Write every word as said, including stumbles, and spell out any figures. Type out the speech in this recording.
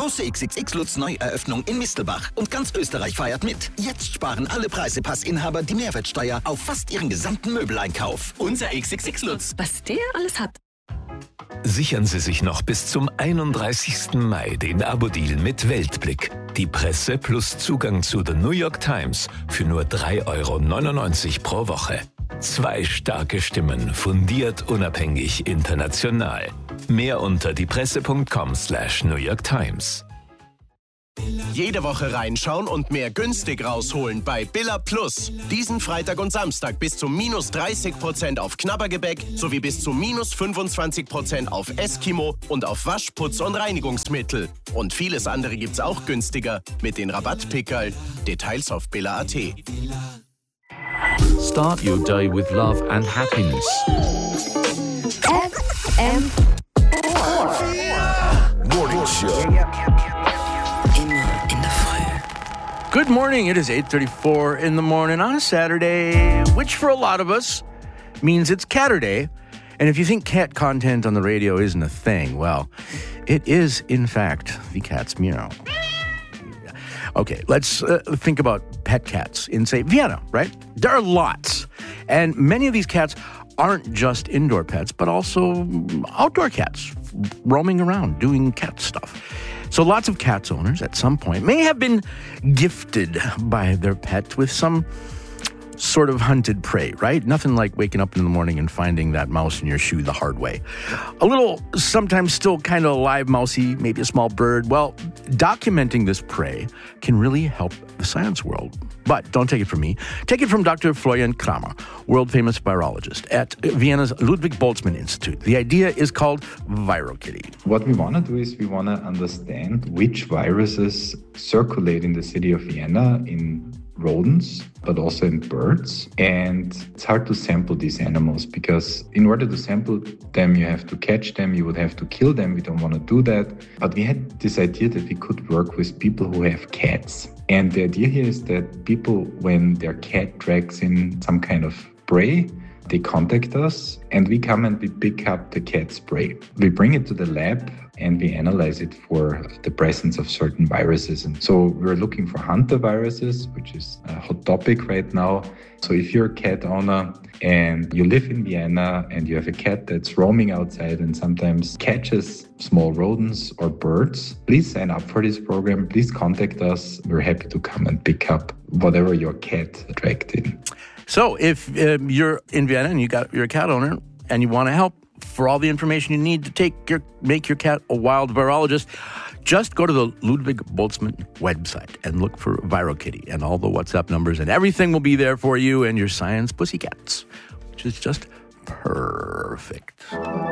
Große X X X-Lutz-Neueröffnung in Mistelbach. Und ganz Österreich feiert mit. Jetzt sparen alle Preisepass-Inhaber die Mehrwertsteuer auf fast ihren gesamten Möbeleinkauf. Unser X X X-Lutz. Was der alles hat. Sichern Sie sich noch bis zum einunddreißigsten Mai den Abo-Deal mit Weltblick. Die Presse plus Zugang zu The New York Times für nur drei Euro neunundneunzig pro Woche. Zwei starke Stimmen, fundiert, unabhängig, international. Mehr unter diepresse.com slash New York Times. Jede Woche reinschauen und mehr günstig rausholen bei Billa Plus. Diesen Freitag und Samstag bis zu minus dreißig Prozent auf Knabbergebäck sowie bis zu minus fünfundzwanzig Prozent auf Eskimo und auf Waschputz und Reinigungsmittel. Und vieles andere gibt's auch günstiger mit den Rabattpickerl. Details auf billa punkt at. Start your day with love and happiness. F M Morning Show. Good morning. It is eight thirty-four in the morning on a Saturday, which for a lot of us means it's Catterday. And if you think cat content on the radio isn't a thing, well, it is, in fact, the cat's meow. Okay, let's uh, think about pet cats in, say, Vienna, right? There are lots. And many of these cats aren't just indoor pets, but also outdoor cats roaming around doing cat stuff. So lots of cats owners at some point may have been gifted by their pet with some sort of hunted prey, right? Nothing like waking up in the morning and finding that mouse in your shoe the hard way. A little, sometimes still kind of live mousey, maybe a small bird. Well, documenting this prey can really help the science world. But don't take it from me. Take it from Doctor Florian Kramer, world-famous virologist at Vienna's Ludwig Boltzmann Institute. The idea is called ViroKitty. What we want to do is we want to understand which viruses circulate in the city of Vienna in rodents, but also in birds. And it's hard to sample these animals because in order to sample them, you have to catch them, you would have to kill them. We don't want to do that. But we had this idea that we could work with people who have cats. And the idea here is that people, when their cat drags in some kind of prey, they contact us and we come and we pick up the cat's prey. We bring it to the lab and we analyze it for the presence of certain viruses. And so we're looking for hunter viruses, which is a hot topic right now. So if you're a cat owner and you live in Vienna and you have a cat that's roaming outside and sometimes catches small rodents or birds, please sign up for this program. Please contact us. We're happy to come and pick up whatever your cat dragged in. So if um, you're in Vienna and you got, you're a cat owner and you want to help, for all the information you need to take your make your cat a wild virologist, just go to the Ludwig Boltzmann website and look for ViroKitty, and all the WhatsApp numbers and everything will be there for you and your science pussycats, which is just perfect.